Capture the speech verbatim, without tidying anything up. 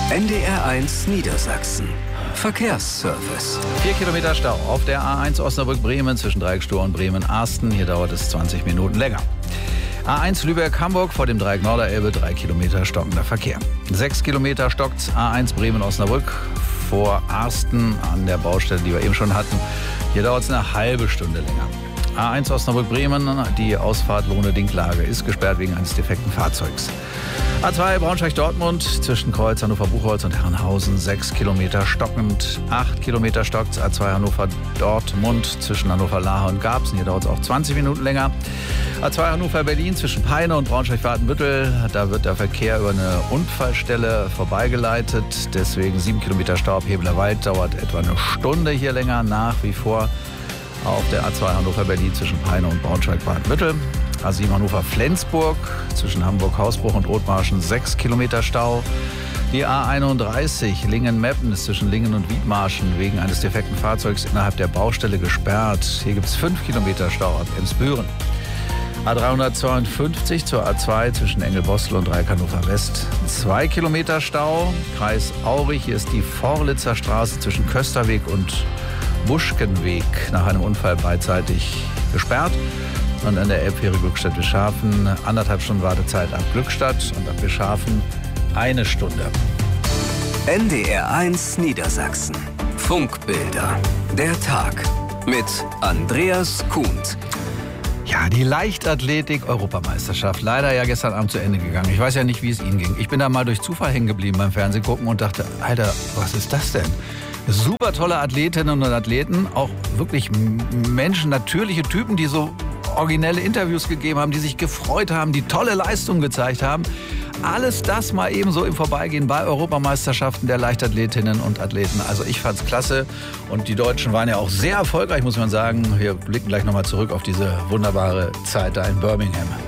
N D R eins Niedersachsen. Verkehrsservice. Vier Kilometer Stau auf der A eins Osnabrück-Bremen zwischen Dreieckstor und Bremen-Arsten. Hier dauert es zwanzig Minuten länger. A eins Lübeck-Hamburg vor dem Dreieck Norderelbe, drei Kilometer stockender Verkehr. Sechs Kilometer stockt A eins Bremen-Osnabrück vor Arsten an der Baustelle, die wir eben schon hatten. Hier dauert es eine halbe Stunde länger. A eins Osnabrück-Bremen, die Ausfahrt Lohne-Dinklage ist gesperrt wegen eines defekten Fahrzeugs. A zwei Braunschweig-Dortmund zwischen Kreuz, Hannover-Buchholz und Herrenhausen, sechs Kilometer stockend. acht Kilometer stockt A zwei Hannover-Dortmund zwischen Hannover-Laache und Garbsen. Hier dauert es auch zwanzig Minuten länger. A zwei Hannover-Berlin zwischen Peine und Braunschweig-Watenbüttel. Da wird der Verkehr über eine Unfallstelle vorbeigeleitet. Deswegen sieben Kilometer Stau ab Hebelerwald, dauert etwa eine Stunde hier länger. Nach wie vor auf der A zwei Hannover-Berlin zwischen Peine und Braunschweig-Watenbüttel. A sieben Hannover-Flensburg zwischen Hamburg-Hausbruch und Othmarschen, sechs Kilometer Stau. Die A einunddreißig Lingen-Meppen ist zwischen Lingen und Wiedmarschen wegen eines defekten Fahrzeugs innerhalb der Baustelle gesperrt. Hier gibt es fünf Kilometer Stau ab Emsbüren. A dreihundertzweiundfünfzig zur A zwei zwischen Engelbostel und Dreieck Hannover West. zwei Kilometer Stau. Kreis Aurich, hier ist die Vorlitzer Straße zwischen Kösterweg und Buschkenweg nach einem Unfall beidseitig gesperrt. Und an der Elbfähre Glückstadt-Wischhafen anderthalb Stunden Wartezeit ab Glückstadt und ab Wischhafen eine Stunde. N D R eins Niedersachsen. Funkbilder. Der Tag mit Andreas Kuhnt. Ja, die Leichtathletik-Europameisterschaft. Leider ja gestern Abend zu Ende gegangen. Ich weiß ja nicht, wie es Ihnen ging. Ich bin da mal durch Zufall hängen geblieben beim Fernsehen gucken und dachte, Alter, was ist das denn? Super tolle Athletinnen und Athleten, auch wirklich Menschen, natürliche Typen, die so originelle Interviews gegeben haben, die sich gefreut haben, die tolle Leistungen gezeigt haben. Alles das mal eben so im Vorbeigehen bei Europameisterschaften der Leichtathletinnen und Athleten. Also ich fand's klasse und die Deutschen waren ja auch sehr erfolgreich, muss man sagen. Wir blicken gleich nochmal zurück auf diese wunderbare Zeit da in Birmingham.